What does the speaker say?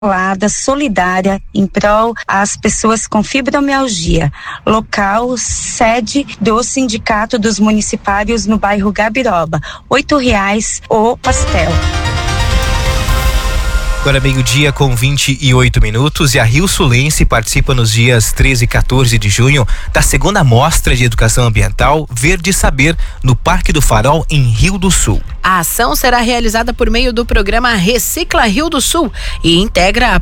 solidária em prol às pessoas com fibromialgia. Local, sede do Sindicato dos Municipários no bairro Gabiroba. R$8 o pastel. Agora meio-dia com 28 minutos e a Rio Sulense participa nos dias 13 e 14 de junho da segunda mostra de educação ambiental Verde Saber no Parque do Farol em Rio do Sul. A ação será realizada por meio do programa Recicla Rio do Sul e integra a